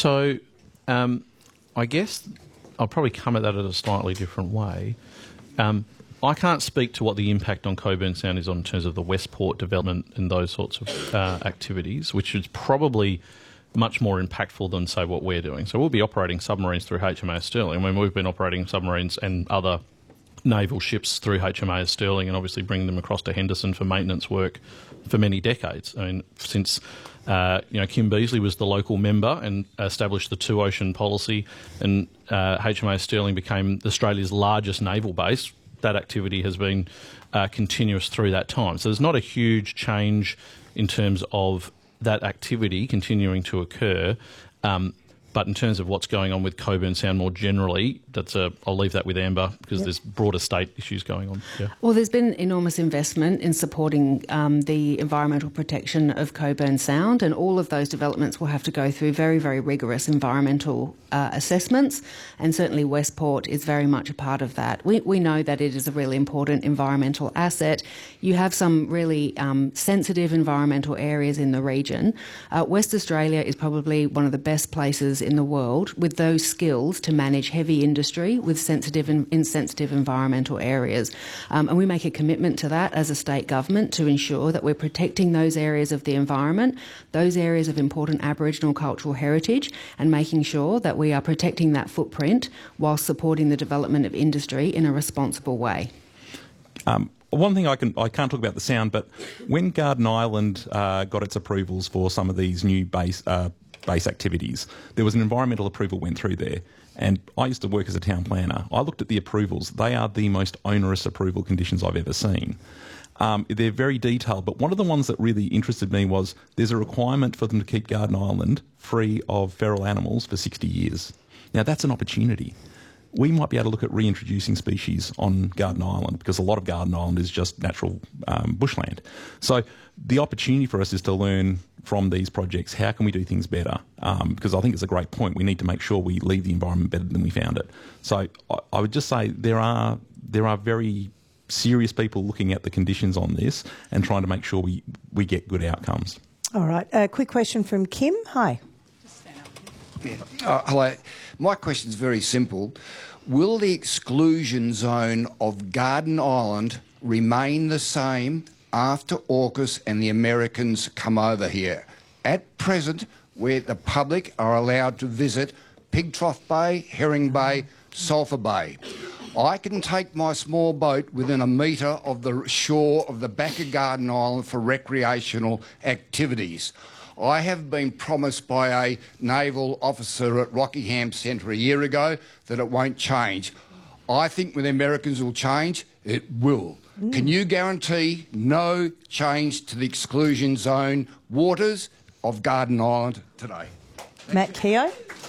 So, I guess I'll probably come at that in a slightly different way. I can't speak to what the impact on Cockburn Sound is in terms of the Westport development and those sorts of activities, which is probably much more impactful than, say, what we're doing. So we'll be operating submarines through HMAS Stirling when we've been operating submarines and other naval ships through HMAS Stirling and obviously bringing them across to Henderson for maintenance work for many decades. I mean, since Kim Beazley was the local member and established the two ocean policy, and HMAS Stirling became Australia's largest naval base. That activity has been continuous through that time. So there's not a huge change in terms of that activity continuing to occur. But in terms of what's going on with Cockburn Sound more generally, I'll leave that with Amber because there's broader state issues going on. Yeah. Well, there's been enormous investment in supporting the environmental protection of Cockburn Sound, and all of those developments will have to go through very, very rigorous environmental assessments, and certainly Westport is very much a part of that. We know that it is a really important environmental asset. You have some really sensitive environmental areas in the region. West Australia is probably one of the best places in the world with those skills to manage heavy industry with sensitive and insensitive environmental areas. And we make a commitment to that as a state government to ensure that we're protecting those areas of the environment, those areas of important Aboriginal cultural heritage, and making sure that we are protecting that footprint while supporting the development of industry in a responsible way. One thing I can't talk about the sound, but when Garden Island got its approvals for some of these new base activities, there was an environmental approval went through there. And I used to work as a town planner. I looked at the approvals. They are the most onerous approval conditions I've ever seen. They're very detailed, but one of the ones that really interested me was there's a requirement for them to keep Garden Island free of feral animals for 60 years. Now, that's an opportunity. We might be able to look at reintroducing species on Garden Island because a lot of Garden Island is just natural bushland. So the opportunity for us is to learn from these projects, how can we do things better? Because I think it's a great point. We need to make sure we leave the environment better than we found it. So I would just say there are very serious people looking at the conditions on this and trying to make sure we get good outcomes. All right. A quick question from Kim. Hi. Hello. My question is very simple. Will the exclusion zone of Garden Island remain the same after AUKUS and the Americans come over here? At present, where the public are allowed to visit Pig Trough Bay, Herring Bay, Sulphur Bay. I can take my small boat within a metre of the shore of the back of Garden Island for recreational activities. I have been promised by a naval officer at Rockingham Centre a year ago that it won't change. I think when the Americans will change, it will. Can you guarantee no change to the exclusion zone waters of Garden Island today? Matt Keogh?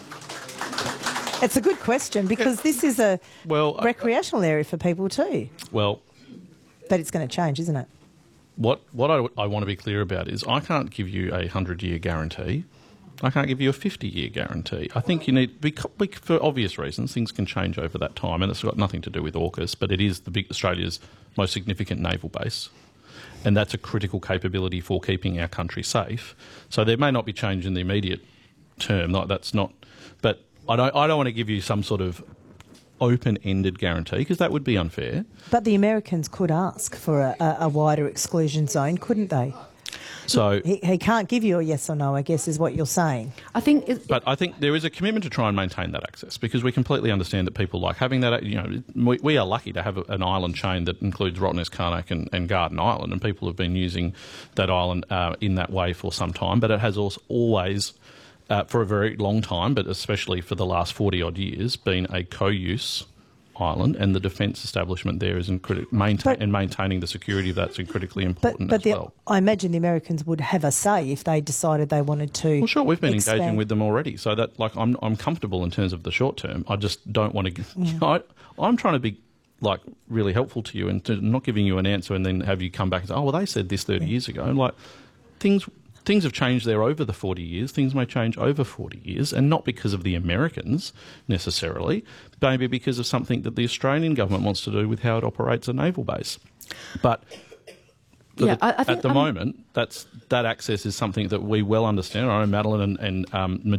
It's a good question because this is a recreational area for people too. Well, but it's going to change, isn't it? What I want to be clear about is I can't give you a 100-year guarantee. I can't give you a 50-year guarantee. I think you need, for obvious reasons, things can change over that time, and it's got nothing to do with AUKUS, but it is Australia's most significant naval base, and that's a critical capability for keeping our country safe. So there may not be change in the immediate term. But I don't want to give you some sort of open-ended guarantee because that would be unfair. But the Americans could ask for a wider exclusion zone, couldn't they? So he can't give you a yes or no, I guess, is what you're saying. I think there is a commitment to try and maintain that access because we completely understand that people like having that. We are lucky to have an island chain that includes Rottnest, Carnac and Garden Island, and people have been using that island in that way for some time. But it has also always, for a very long time, but especially for the last 40-odd years, been a co-use island, and the defence establishment there is maintaining the security of that's critically important as well. I imagine the Americans would have a say if they decided they wanted to. Well, sure, we've been engaging with them already, so that I'm comfortable in terms of the short term. I just don't want to. I'm trying to be really helpful to you and to not giving you an answer and then have you come back and say, oh well, they said this 30 years ago. Things have changed there over the 40 years. Things may change over 40 years, and not because of the Americans necessarily, maybe because of something that the Australian government wants to do with how it operates a naval base. But at the moment, that access is something that we well understand. I know Madeline and